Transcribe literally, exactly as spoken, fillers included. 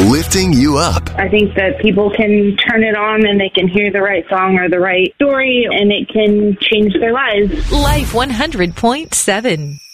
lifting you up. I think that people can turn it on and they can hear the right song or the right story, and it can change their lives. Life one hundred point seven.